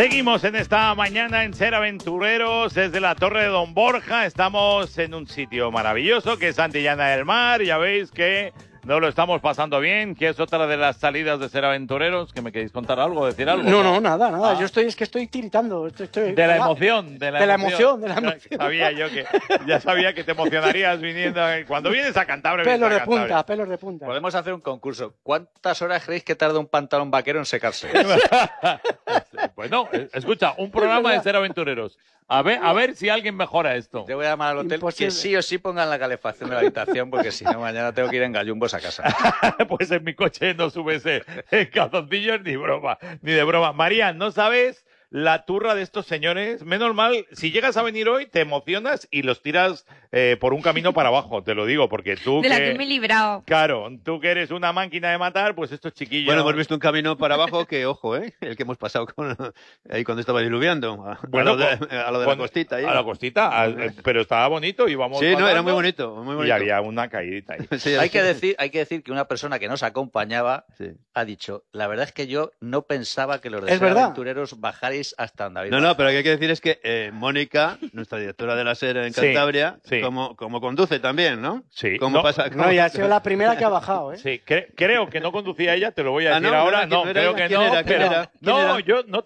Seguimos en esta mañana en Ser Aventureros desde la Torre de Don Borja. Estamos en un sitio maravilloso que es Santillana del Mar. Ya veis que nos lo estamos pasando bien, que es otra de las salidas de Ser Aventureros. ¿Que me queréis contar algo, decir algo? No, nada. Yo estoy tiritando. De la emoción. De la emoción. Ya sabía que te emocionarías viniendo. Cuando vienes a Cantabria. Pelos de punta. Podemos hacer un concurso. ¿Cuántas horas creéis que tarda un pantalón vaquero en secarse? Bueno, escucha, un programa de Ser Aventureros. A ver si alguien mejora esto. Te voy a llamar al hotel que sí o sí pongan la calefacción de la habitación, porque si no, mañana tengo que ir en gallumbos a casa. Pues en mi coche no subes en calzoncillos ni de broma. María, ¿no sabes la turra de estos señores? Menos mal, si llegas a venir hoy, te emocionas y los tiras por un camino para abajo, te lo digo, porque tú... De la que me he librado. Claro, tú que eres una máquina de matar, pues estos chiquillos... Bueno, hemos visto un camino para abajo que, ojo, el que hemos pasado ahí cuando estaba diluviando. A lo de la costita. Ahí. A la costita, pero estaba bonito, íbamos Sí, pasando, no, era muy bonito. Y había una caídita ahí. Sí, hay que decir que una persona que nos acompañaba ha dicho, la verdad es que yo no pensaba que los de Ser Aventureros bajarais hasta Andalucía. No, pero lo que hay que decir es que Mónica, nuestra directora de la SER en Cantabria, como conduce también, ¿no? Sí. No, ya ha sido la primera que ha bajado, ¿eh? Sí, creo que no conducía ella, te lo voy a decir ahora. No, creo que no. ¿Quién era? No, yo no